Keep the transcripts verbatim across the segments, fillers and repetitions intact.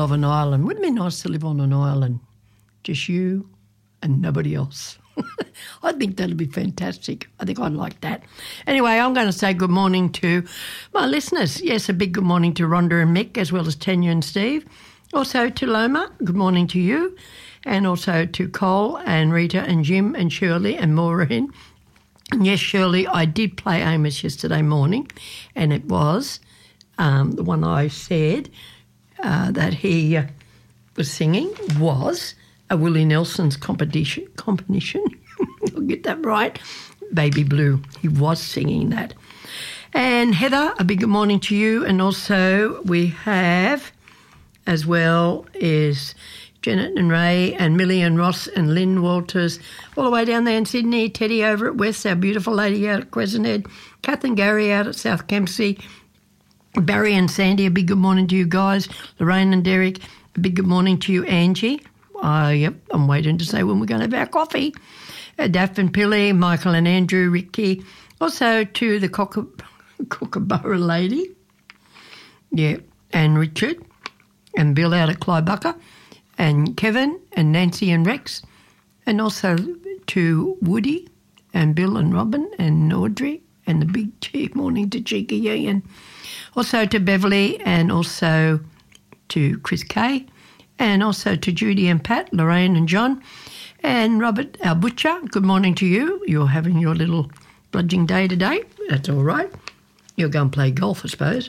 of an island. Wouldn't it be nice to live on an island? Just you and nobody else. I think that'd be fantastic. I think I'd like that. Anyway, I'm going to say good morning to my listeners. Yes, a big good morning to Rhonda and Mick, as well as Tanya and Steve. Also to Loma, good morning to you. And also to Cole and Rita and Jim and Shirley and Maureen. And yes, Shirley, I did play Amos yesterday morning, and it was um, the one I said uh, that he uh, was singing was a Willie Nelson's competition. competition. I'll get that right. Baby Blue. He was singing that. And Heather, a big good morning to you. And also we have as well is Janet and Ray and Millie and Ross and Lynn Walters all the way down there in Sydney, Teddy over at West, our beautiful lady out at Crescent Head, Kath and Gary out at South Kempsey, Barry and Sandy, a big good morning to you guys, Lorraine and Derek, a big good morning to you, Angie. Uh, yep, I'm waiting to say when we're going to have our coffee. Uh, Daff and Pilly, Michael and Andrew, Ricky, also to the Cooker, Kookaburra lady, yeah, and Richard and Bill out at Clybucker, and Kevin and Nancy and Rex, and also to Woody and Bill and Robin and Audrey and the big chief morning to Cheeky Ian. Also to Beverly and also to Chris Kay, and also to Judy and Pat, Lorraine and John, and Robert, our butcher. Good morning to you. You're having your little bludging day today. That's all right. You'll go and play golf, I suppose.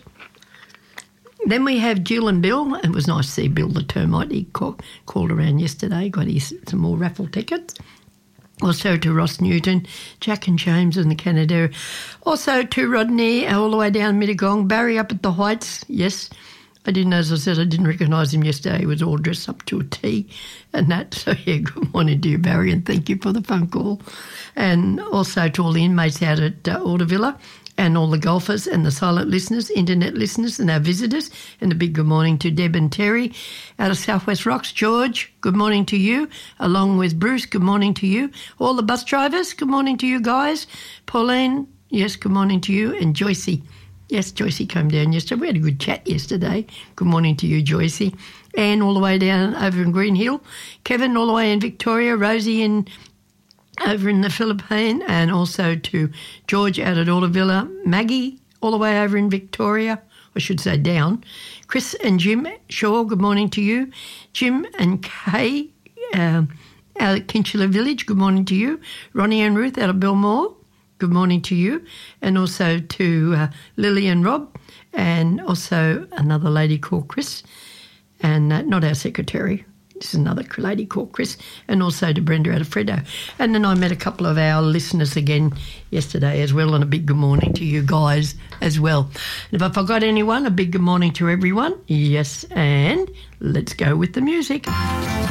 Then we have Jill and Bill. It was nice to see Bill the termite. He call, called around yesterday, got his, some more raffle tickets. Also to Ross Newton, Jack and James and the Canada. Also to Rodney, all the way down Mittagong. Barry up at the Heights, yes. I didn't, as I said, I didn't recognise him yesterday. He was all dressed up to a T and that. So, yeah, good morning to you, Barry, and thank you for the phone call. And also to all the inmates out at uh, Audavilla, and all the golfers and the silent listeners, internet listeners and our visitors. And a big good morning to Deb and Terry out of Southwest Rocks. George, good morning to you, along with Bruce, good morning to you. All the bus drivers, good morning to you guys. Pauline, yes, good morning to you. And Joycey, yes, Joycey came down yesterday. We had a good chat yesterday. Good morning to you, Joycey. Anne all the way down over in Green Hill. Kevin all the way in Victoria. Rosie in over in the Philippines, and also to George out at Audavilla, Maggie all the way over in Victoria, I should say down, Chris and Jim Shaw, good morning to you, Jim and Kay um, out at Kinchela Village, good morning to you, Ronnie and Ruth out of Belmore, good morning to you, and also to uh, Lily and Rob, and also another lady called Chris, and uh, not our secretary, this is another lady called Chris, and also to Brenda out of Freddo. And then I met a couple of our listeners again yesterday as well, and a big good morning to you guys as well. And if I forgot anyone, a big good morning to everyone. Yes, and let's go with the music.